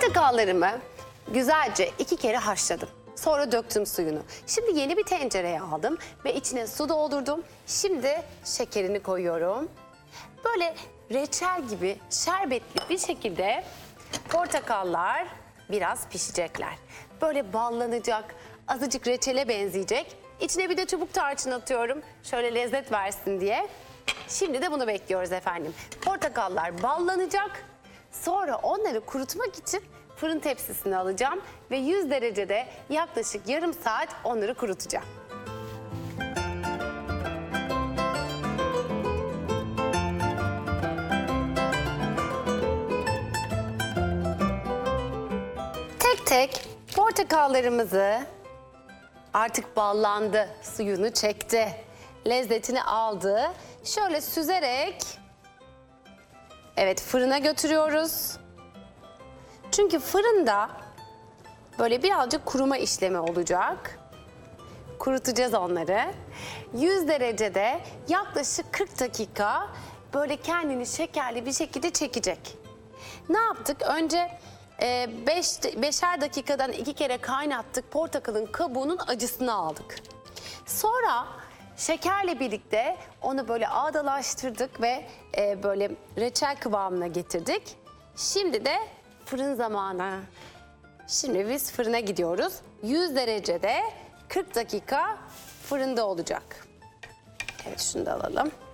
Portakallarımı güzelce 2 kere haşladım. Sonra döktüm suyunu. Şimdi yeni bir tencereye aldım ve içine su doldurdum. Şimdi şekerini koyuyorum. Böyle reçel gibi şerbetli bir şekilde portakallar biraz pişecekler. Böyle ballanacak, azıcık reçele benzeyecek. İçine bir de çubuk tarçın atıyorum. Şöyle lezzet versin diye. Şimdi de bunu bekliyoruz efendim. Portakallar ballanacak. Sonra onları kurutmak için fırın tepsisine alacağım ve 100 derecede yaklaşık yarım saat onları kurutacağım. Tek tek portakallarımızı artık ballandı, suyunu çekti, lezzetini aldı. Şöyle süzerek evet fırına götürüyoruz. Çünkü fırında böyle birazcık kuruma işlemi olacak. Kurutacağız onları. 100 derecede yaklaşık 40 dakika böyle kendini şekerli bir şekilde çekecek. Ne yaptık? Önce 5'er dakikadan 2 kere kaynattık. Portakalın kabuğunun acısını aldık. Sonra şekerle birlikte onu böyle ağdalaştırdık ve böyle reçel kıvamına getirdik. Şimdi de fırın zamanı. Şimdi biz fırına gidiyoruz. 100 derecede 40 dakika fırında olacak. Evet, şunu da alalım.